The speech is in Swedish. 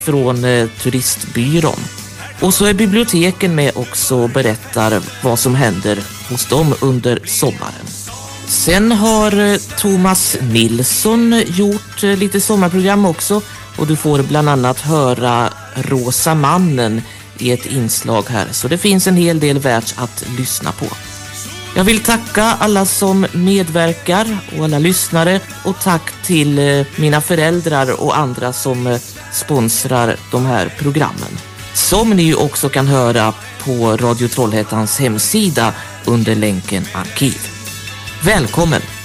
från turistbyrån. Och så är biblioteken med också och berättar vad som händer hos dem under sommaren. Sen har Thomas Nilsson gjort lite sommarprogram också, och du får bland annat höra Rosa mannen i ett inslag här. Så det finns en hel del värt att lyssna på. Jag vill tacka alla som medverkar och alla lyssnare, och tack till mina föräldrar och andra som sponsrar de här programmen. Som ni också kan höra på Radio Trollhättans hemsida under länken arkiv. Välkommen!